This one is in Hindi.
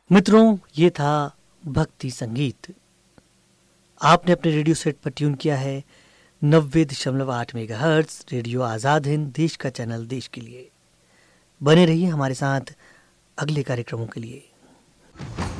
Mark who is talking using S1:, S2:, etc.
S1: मित्रों, ये था भक्ति संगीत। आपने अपने रेडियो सेट पर ट्यून किया है 90.8 मेगाहर्ट्ज रेडियो आजाद हिंद, देश का चैनल, देश के लिए। बने रहिए हमारे साथ अगले कार्यक्रमों के लिए।